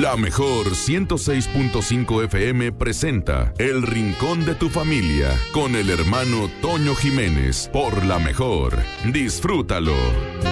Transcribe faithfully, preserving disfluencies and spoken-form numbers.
La Mejor ciento seis punto cinco F M presenta El Rincón de tu Familia con el hermano Toño Jiménez por La Mejor. Disfrútalo.